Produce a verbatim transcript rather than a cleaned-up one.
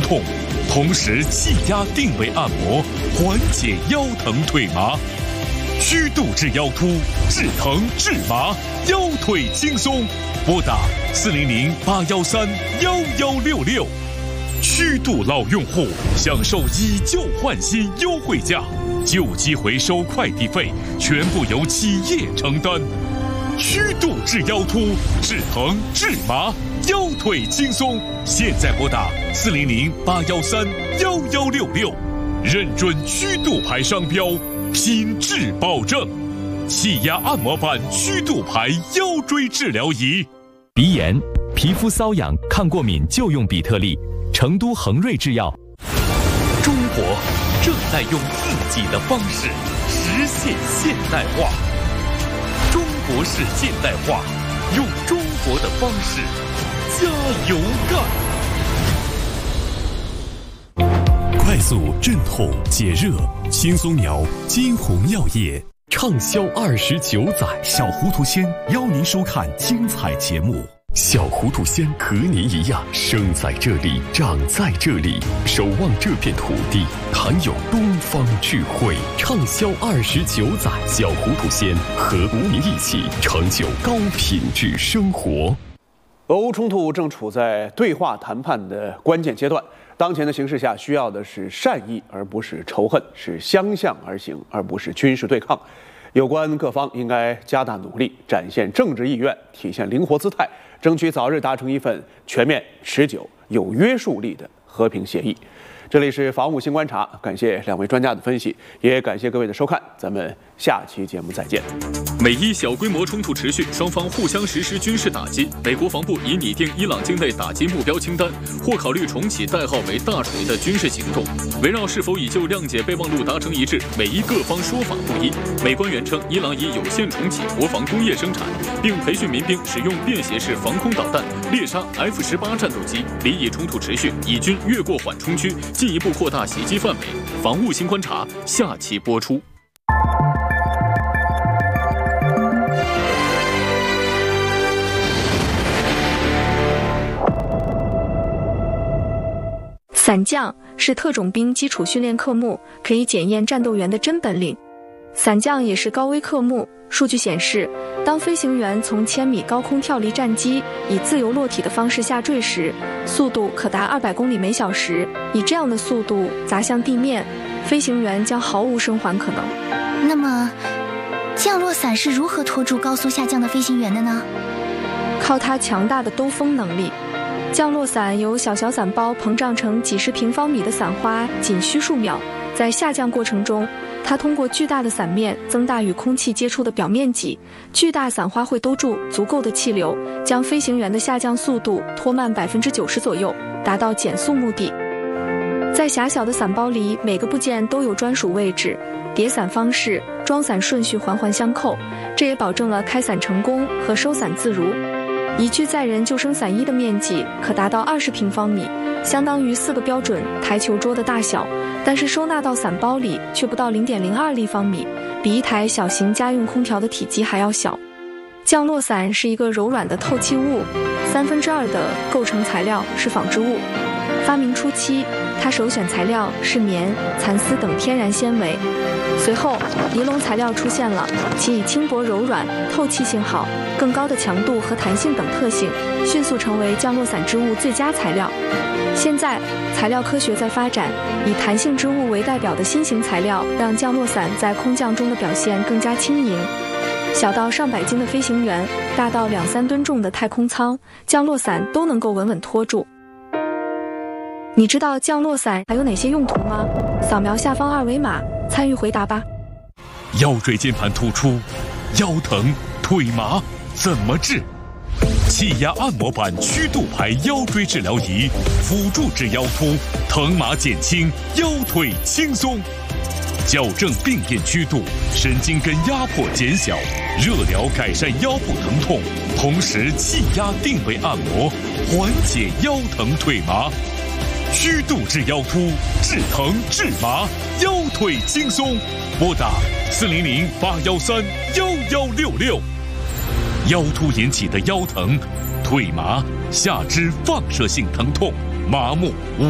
痛，同时气压定位按摩，缓解腰疼腿麻。虚度至腰突，治疼治麻，腰腿轻松。拨打四零零八幺三幺幺六六。虚度老用户享受以旧换新优惠价，旧机回收快递费全部由企业承担。虚度治腰突，治疼治麻，腰腿轻松。现在拨打四零零八幺三幺幺六六，认准虚度牌商标，品质保证。气压按摩板虚度牌腰椎治疗仪。 鼻炎、皮肤瘙痒、抗过敏就用比特利。成都恒瑞制药。 中国正在用自己的方式实现现代化。中国式现代化，用中国的方式加油干！ 快速镇痛解热，轻松苗金红药业畅销二十九载。 小糊涂仙邀您收看精彩节目。 小糊涂仙和您一样，生在这里，长在这里，守望这片土地，含有东方智慧。畅销二十九载，小糊涂仙和国民一起成就高品质生活。 俄乌冲突正处在对话谈判的关键阶段，当前的形势下，需要的是善意，而不是仇恨，是相向而行，而不是军事对抗。有关各方应该加大努力，展现政治意愿，体现灵活姿态，争取早日达成一份全面、持久、有约束力的和平协议。这里是防务新观察，感谢两位专家的分析，也感谢各位的收看，咱们下期节目再见。 美伊小规模冲突持续，双方互相实施军事打击。美国防部已拟定伊朗境内打击目标清单，或考虑重启代号为“大锤”的军事行动。围绕是否已就谅解备忘录达成一致，美伊各方说法不一。美官员称，伊朗已有限重启国防工业生产，并培训民兵使用便携式防空导弹猎杀 F 十八战斗机。离以冲突持续，以军越过缓冲区，进一步扩大袭击范围。防务新观察下期播出。 伞降是特种兵基础训练科目，可以检验战斗员的真本领。伞降也是高危科目。数据显示，当飞行员从千米高空跳离战机，以自由落体的方式下坠时，速度可达二百公里每小时。以这样的速度砸向地面，飞行员将毫无生还可能。 那么，降落伞是如何拖住高速下降的飞行员的呢？ 靠它强大的兜风能力。降落伞由小小伞包膨胀成几十平方米的伞花，仅需数秒。在下降过程中，它通过巨大的伞面增大与空气接触的表面积，巨大伞花会兜住足够的气流，将飞行员的下降速度拖慢百分之九十左右，达到减速目的。在狭小的伞包里，每个部件都有专属位置，叠伞方式、装伞顺序环环相扣，这也保证了开伞成功和收伞自如。一具载人救生伞衣的面积可达到二十平方米，相当于四个标准台球桌的大小，但是收纳到伞包里却不到 零点零二立方米，比一台小型家用空调的体积还要小。降落伞是一个柔软的透气物，三分之二的构成材料是纺织物。发明初期，它首选材料是棉、蚕丝等天然纤维。随后，尼龙材料出现了，其以轻薄柔软、透气性好、更高的强度和弹性等特性，迅速成为降落伞织物最佳材料。现在，材料科学在发展，以弹性织物为代表的新型材料，让降落伞在空降中的表现更加轻盈。小到上百斤的飞行员，大到两三吨重的太空舱，降落伞都能够稳稳拖住。你知道降落伞还有哪些用途吗？扫描下方二维码参与回答吧。 腰椎间盘突出、腰疼、腿麻怎么治？气压按摩板曲度牌腰椎治疗仪，辅助治腰突，疼麻减轻，腰腿轻松。矫正病变曲度，神经根压迫减小，热疗改善腰部疼痛，同时气压定位按摩，缓解腰疼腿麻。虚度治腰突，治疼治麻，腰腿轻松。拨打四零零八幺三幺幺六六。腰突引起的腰疼、腿麻、下肢放射性疼痛、麻木。